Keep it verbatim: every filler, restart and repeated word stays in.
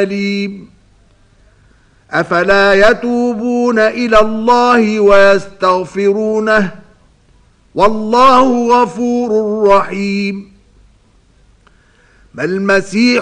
أليم أفلا يتوبون إلى الله ويستغفرونه والله غفور رحيم. ما المسيح